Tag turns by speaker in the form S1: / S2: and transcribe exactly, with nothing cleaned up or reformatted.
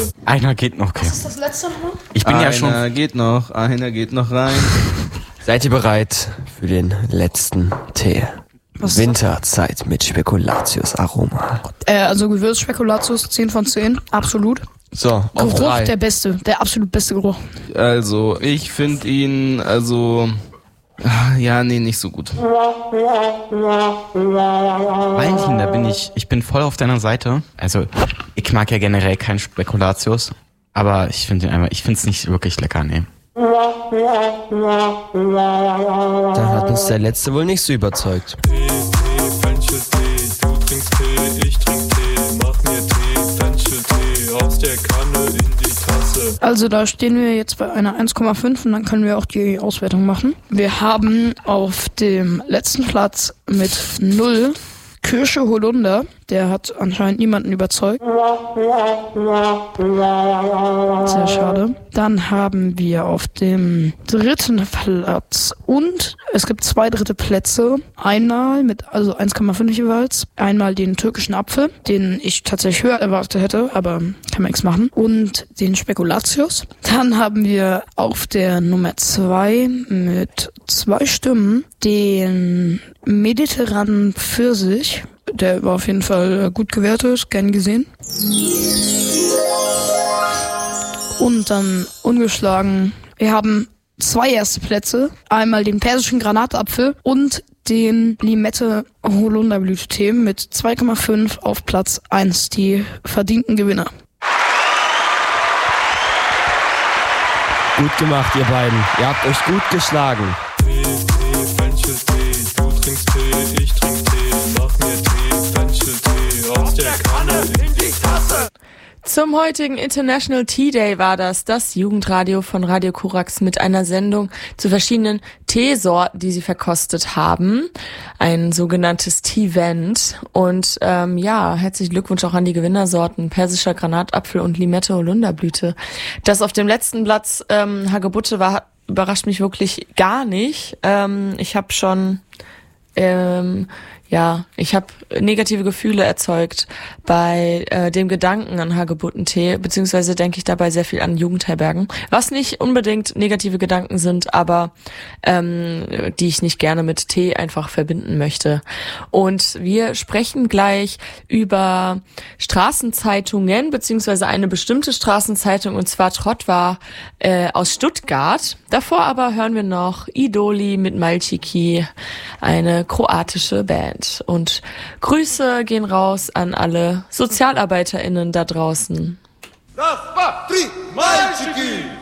S1: Tasse.
S2: Einer geht noch, okay.
S3: Was ist das letzte nochmal?
S2: Ich bin
S4: einer
S2: ja schon...
S4: Einer geht noch, einer geht noch rein.
S5: Seid ihr bereit für den letzten Tee?
S3: Was
S5: Winterzeit mit Spekulatius-Aroma.
S3: Äh, also Gewürzspekulatius, zehn von zehn, absolut.
S5: So, auf
S3: Geruch
S5: drei.
S3: der beste, der absolut beste Geruch.
S4: Also, ich finde ihn, also... ah, ja, nee, nicht so gut.
S2: Valentin, da bin ich, ich bin voll auf deiner Seite. Also, ich mag ja generell keinen Spekulatius, aber ich finde ihn einfach, ich finde es nicht wirklich lecker, nee.
S5: Da hat uns der letzte wohl nicht so überzeugt.
S1: Tee, Tee, Fencheltee, du trinkst Tee, ich trink Tee, mach mir Tee, Fencheltee, aus der Kanne in die Tasse.
S3: Also da stehen wir jetzt bei einer eins Komma fünf und dann können wir auch die Auswertung machen. Wir haben auf dem letzten Platz mit null Kirsche Holunder. Der hat anscheinend niemanden überzeugt. Sehr schade. Dann haben wir auf dem dritten Platz und es gibt zwei dritte Plätze. Einmal mit, also eins Komma fünf jeweils. Einmal den türkischen Apfel, den ich tatsächlich höher erwartet hätte, aber kann man nichts machen. Und den Spekulatius. Dann haben wir auf der Nummer zwei mit zwei Stimmen den mediterranen Pfirsich. Der war auf jeden Fall gut gewertet, gern gesehen. Und dann ungeschlagen. Wir haben zwei erste Plätze. Einmal den persischen Granatapfel und den Limette Holunderblüte-Tee mit zwei Komma fünf auf Platz eins. Die verdienten Gewinner.
S5: Gut gemacht, ihr beiden. Ihr habt euch gut geschlagen.
S1: Tee, Tee, Fencheltee, du trinkst Tee, ich trink Tee, mach mir Tee, Fencheltee, aus der Kanne in die Tasse.
S6: Zum heutigen International Tea Day war das das Jugendradio von Radio Korax mit einer Sendung zu verschiedenen Teesorten, die sie verkostet haben. Ein sogenanntes Tea-Vent. Und ähm, ja, herzlichen Glückwunsch auch an die Gewinnersorten persischer Granatapfel und Limette Holunderblüte. Das auf dem letzten Platz ähm, Hagebutte war, überrascht mich wirklich gar nicht. Ähm, ich habe schon... Ähm, Ja, ich habe negative Gefühle erzeugt bei äh, dem Gedanken an Hagebuttentee, beziehungsweise denke ich dabei sehr viel an Jugendherbergen, was nicht unbedingt negative Gedanken sind, aber ähm, die ich nicht gerne mit Tee einfach verbinden möchte. Und wir sprechen gleich über Straßenzeitungen, beziehungsweise eine bestimmte Straßenzeitung, und zwar Trotwa äh, aus Stuttgart. Davor aber hören wir noch Idoli mit Malčiki, eine kroatische Band. Und Grüße gehen raus an alle SozialarbeiterInnen da draußen.
S1: Raz, dva, tri, Malčiki!